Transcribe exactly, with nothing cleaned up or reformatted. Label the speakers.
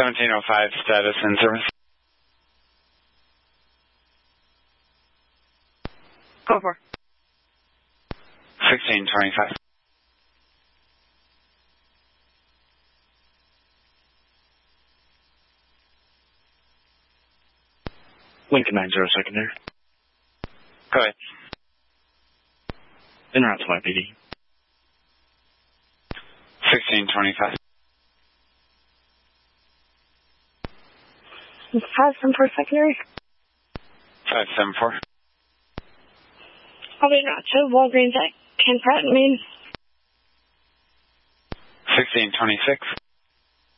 Speaker 1: seventeen oh five, status in service.
Speaker 2: Go for
Speaker 1: sixteen twenty-five.
Speaker 3: Lincoln nine zero secondary.
Speaker 1: Go ahead.
Speaker 3: En route to Y P D.
Speaker 1: sixteen twenty-five.
Speaker 2: five seven four secondary.
Speaker 1: five seven four.
Speaker 2: I'll be route to Walgreens at Ken Pratt, Maine.
Speaker 1: sixteen twenty-six.